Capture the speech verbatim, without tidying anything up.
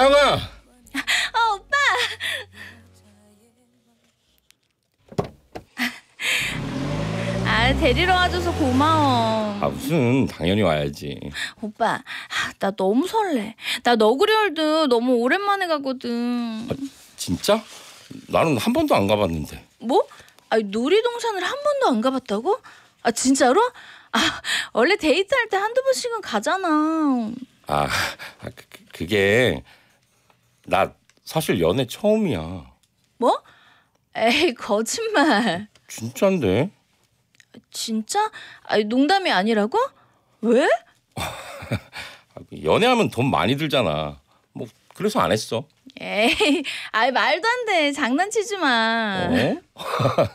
다영아. 어, 오빠. 아, 데리러 와줘서 고마워. 아 무슨 당연히 와야지. 오빠, 아, 나 너무 설레. 나 너구리월드 너무 오랜만에 가거든. 아, 진짜? 나는 한 번도 안 가봤는데. 뭐? 아, 놀이동산을 한 번도 안 가봤다고? 아, 진짜로? 아, 원래 데이트할 때 한두 번씩은 가잖아. 아, 아 그, 그- 그게 나 사실 연애 처음이야. 뭐? 에이, 거짓말. 진짠데? 진짜? 아, 농담이 아니라고? 왜? 아, 연애하면 돈 많이 들잖아. 뭐 그래서 안 했어. 에이, 아이, 말도 안 돼. 장난치지 마. 어?